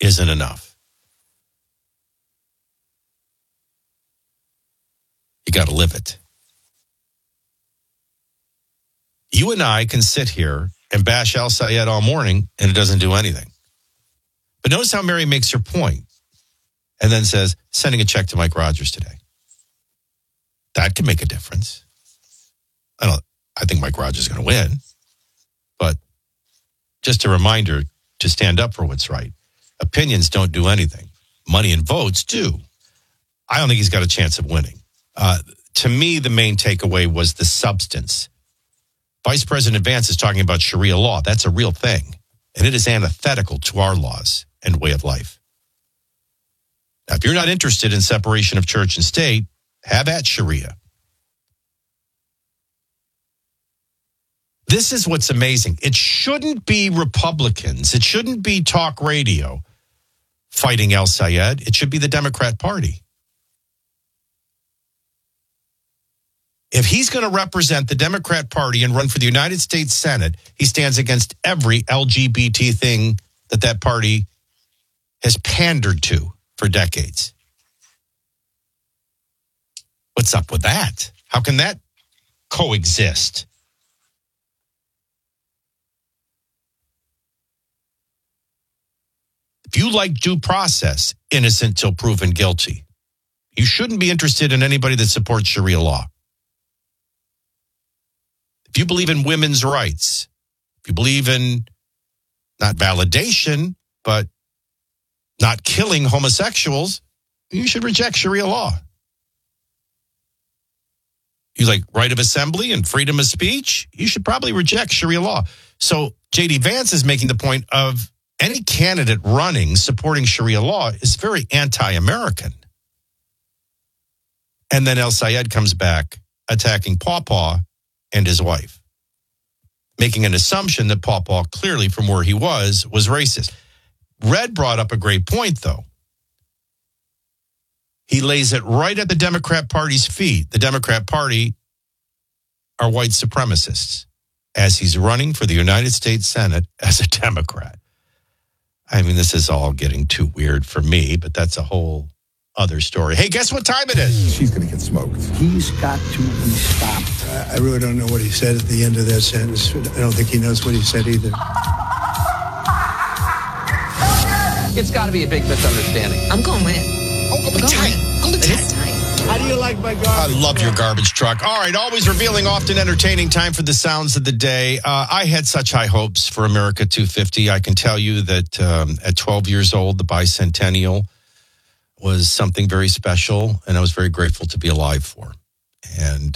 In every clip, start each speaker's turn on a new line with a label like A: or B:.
A: isn't enough. You got to live it. You and I can sit here and bash Al Sayed all morning, and it doesn't do anything. But notice how Mary makes her point and then says, sending a check to Mike Rogers today. That can make a difference. I think Mike Rogers is going to win. But just a reminder to stand up for what's right. Opinions don't do anything. Money and votes do. I don't think he's got a chance of winning. To me, the main takeaway was the substance. Vice President Vance is talking about Sharia law. That's a real thing. And it is antithetical to our laws and way of life. Now, if you're not interested in separation of church and state, have at Sharia. This is what's amazing. It shouldn't be Republicans. It shouldn't be talk radio fighting Al Sayed. It should be the Democrat Party. If he's going to represent the Democrat Party and run for the United States Senate, he stands against every LGBT thing that party has pandered to for decades. What's up with that? How can that coexist? If you like due process, innocent till proven guilty, you shouldn't be interested in anybody that supports Sharia law. If you believe in women's rights, if you believe in not validation, but not killing homosexuals, you should reject Sharia law. You like right of assembly and freedom of speech, you should probably reject Sharia law. So J.D. Vance is making the point of any candidate running supporting Sharia law is very anti-American. And then El Sayed comes back attacking Pawpaw and his wife, making an assumption that Pawpaw, clearly from where he was racist. Red brought up a great point, though. He lays it right at the Democrat Party's feet. The Democrat Party are white supremacists, as he's running for the United States Senate as a Democrat. I mean, this is all getting too weird for me, but that's a whole other story. Hey, guess what time it is?
B: She's going to get smoked. He's got to be stopped.
C: I really don't know what he said at the end of that sentence. I don't think he knows what he said either.
D: It's got to be a big misunderstanding.
E: I'm going with.
A: I'm tight.
E: It is tight.
C: How do you like my garbage?
A: I love your garbage truck. All right, always revealing, often entertaining. Time for the sounds of the day. I had such high hopes for America 250. I can tell you that at 12 years old, the bicentennial was something very special, and I was very grateful to be alive for. And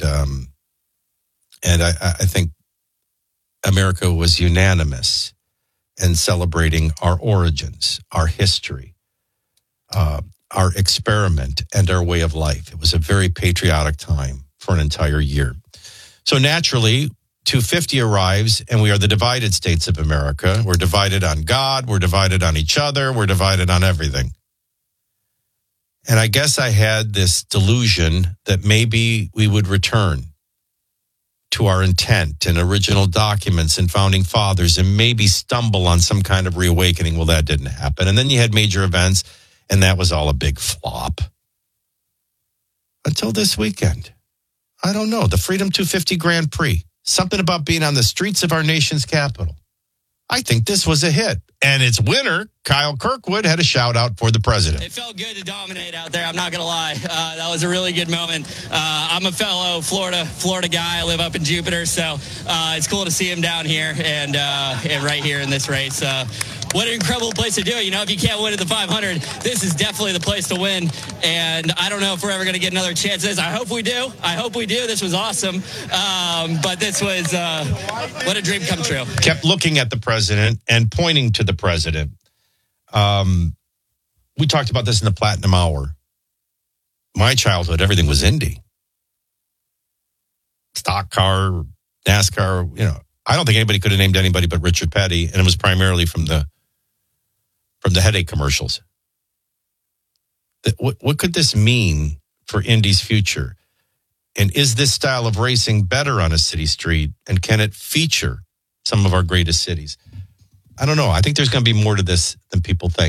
A: I think America was unanimous in celebrating our origins, our history, our experiment, and our way of life. It was a very patriotic time for an entire year. So naturally, 250 arrives, and we are the divided states of America. We're divided on God. We're divided on each other. We're divided on everything. And I guess I had this delusion that maybe we would return to our intent and original documents and founding fathers and maybe stumble on some kind of reawakening. Well, that didn't happen. And then you had major events, and that was all a big flop. Until this weekend. I don't know. The Freedom 250 Grand Prix. Something about being on the streets of our nation's capital. I think this was a hit. And its winner, Kyle Kirkwood, had a shout out for the president.
F: It felt good to dominate out there. I'm not going to lie. That was a really good moment. I'm a fellow Florida guy. I live up in Jupiter, so it's cool to see him down here and right here in this race. What an incredible place to do it. You know, if you can't win at the 500, this is definitely the place to win. And I don't know if we're ever going to get another chance at this. I hope we do. This was awesome. But this was what a dream come true.
A: Kept looking at the president and pointing to the president. We talked about this in the Platinum Hour. My childhood, everything was Indy. Stock car, NASCAR, you know. I don't think anybody could have named anybody but Richard Petty, and it was primarily from the headache commercials. What could this mean for Indy's future? And is this style of racing better on a city street? And can it feature some of our greatest cities? I don't know. I think there's going to be more to this than people think.